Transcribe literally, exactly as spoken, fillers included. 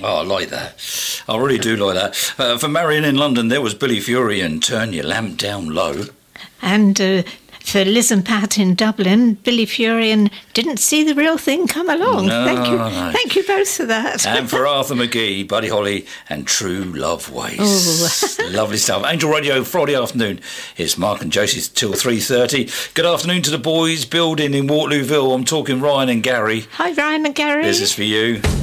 Oh, I like that. I really do like that. Uh, for Marion in London, there was Billy Fury and Turn Your Lamp Down Low. And uh, for Liz and Pat in Dublin, Billy Fury and Didn't See the Real Thing Come Along. No, thank you, no. thank you both for that. And for Arthur McGee, Buddy Holly and True Love Ways. Oh. Lovely stuff. Angel Radio, Friday afternoon. It's Mark and Josie till three thirty. Good afternoon to the boys building in Waterlooville. I'm talking Ryan and Gary. Hi, Ryan and Gary. This is for you.